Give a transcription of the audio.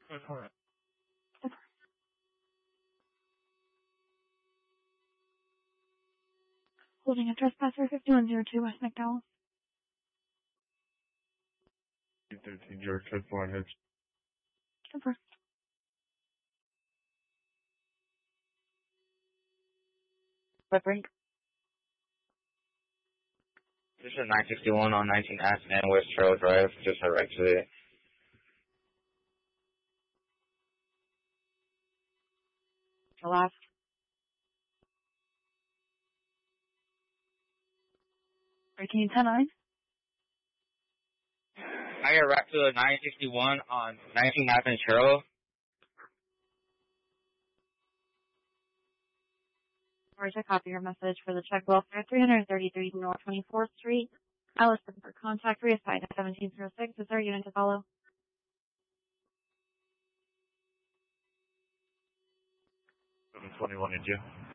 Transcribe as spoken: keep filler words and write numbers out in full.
Alright. Holding a trespasser fifty-one oh two West McDowell. thirteen George, ten four Hitch. Confirmed. Clifford. This is nine sixty-one on nineteen F and West Trail Drive, just a right to it. The last. thirteen ten nine. I get right to the nine sixty-one on nineteen F and Trail. Georgia, copy your message for the check welfare three thirty-three North twenty-fourth Street. Allison for contact reassigned at seventeen oh six. Is there a unit to follow? seven twenty-one, did you?